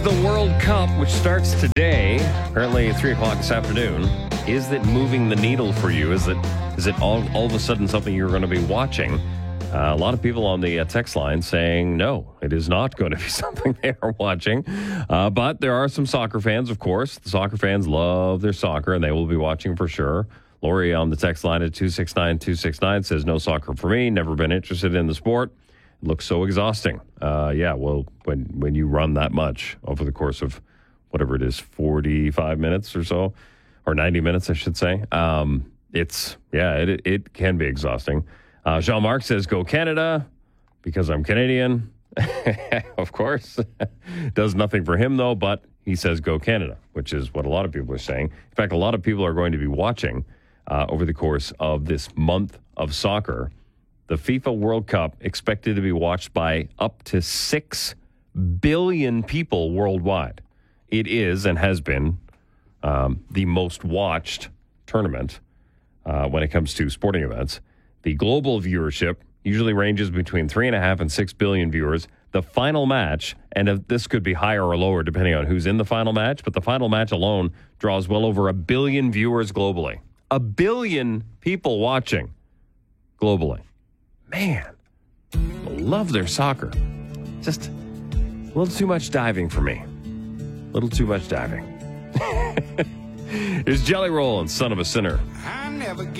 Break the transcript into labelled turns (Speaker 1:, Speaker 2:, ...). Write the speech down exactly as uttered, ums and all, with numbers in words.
Speaker 1: the World Cup, which starts today, apparently at three o'clock this afternoon. Is it moving the needle for you? Is it is it all, all of a sudden something you're going to be watching? Uh, a lot of people on the uh, text line saying, no, it is not going to be something they are watching. Uh, but there are some soccer fans, of course. The soccer fans love their soccer, and they will be watching for sure. Lori on the text line at two six nine two six nine says, no soccer for me, never been interested in the sport. It looks so exhausting. Uh, yeah, well, when, when you run that much over the course of whatever it is, forty-five minutes or so, or ninety minutes, I should say, um, it's, yeah, it, it can be exhausting. Uh, Jean-Marc says, go Canada, because I'm Canadian. Of course. Does nothing for him, though, but he says go Canada, which is what a lot of people are saying. In fact, a lot of people are going to be watching uh, over the course of this month of soccer. The FIFA World Cup expected to be watched by up to six billion people worldwide. It is and has been um, the most watched tournament uh, when it comes to sporting events. The global viewership usually ranges between three and a half and six billion viewers. The final match, and if this could be higher or lower depending on who's in the final match, but the final match alone draws well over a billion viewers globally. A billion people watching globally. Man, love their soccer. Just a little too much diving for me. A little too much diving. Here's Jelly Roll and Son of a Sinner. I never